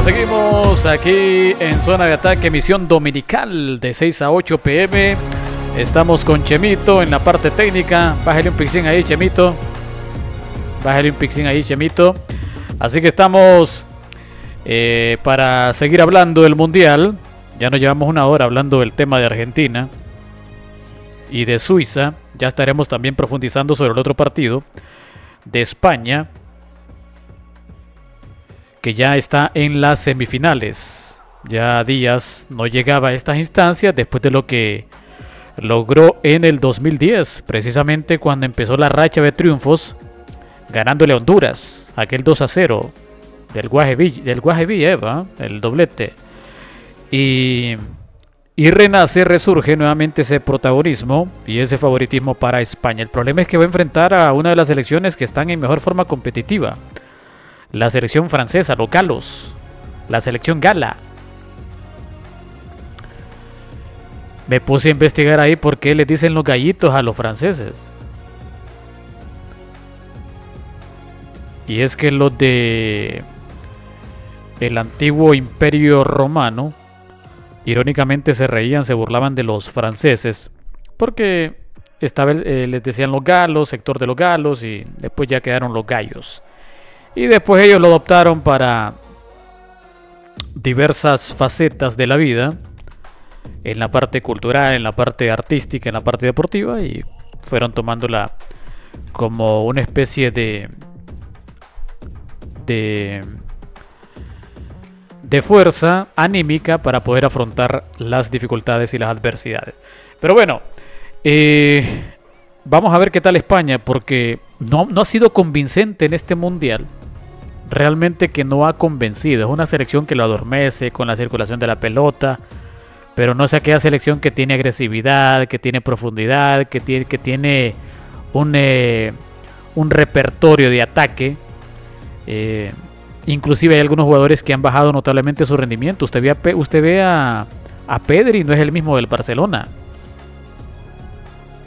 Seguimos aquí en Zona de Ataque, emisión dominical de 6 a 8 pm. Estamos con Chemito en la parte técnica. Bájale un pixín ahí, Chemito. Bájale un pixín ahí, Chemito. Así que estamos para seguir hablando del Mundial. Ya nos llevamos una hora hablando del tema de Argentina y de Suiza. Ya estaremos también profundizando sobre el otro partido de España, que ya está en las semifinales. Ya Díaz no llegaba a estas instancias después de lo que logró en el 2010, precisamente cuando empezó la racha de triunfos, ganándole a Honduras, aquel 2-0 del Guaje Villa, el doblete. Y resurge nuevamente ese protagonismo y ese favoritismo para España. El problema es que va a enfrentar a una de las selecciones que están en mejor forma competitiva. La selección francesa, los galos. La selección gala. Me puse a investigar ahí por qué les dicen los gallitos a los franceses. Y es que los de el antiguo Imperio Romano, irónicamente se reían, se burlaban de los franceses, porque les decían los galos, sector de los galos, y después ya quedaron los gallos. Y después ellos lo adoptaron para diversas facetas de la vida, en la parte cultural, en la parte artística, en la parte deportiva, y fueron tomándola como una especie de fuerza anímica para poder afrontar las dificultades y las adversidades. Pero bueno, vamos a ver qué tal España, porque no ha sido convincente en este mundial. Realmente que no ha convencido. Es una selección que lo adormece con la circulación de la pelota, pero no es aquella selección que tiene agresividad, que tiene profundidad, que tiene un repertorio de ataque. Inclusive hay algunos jugadores que han bajado notablemente su rendimiento. Usted ve a Pedri, no es el mismo del Barcelona.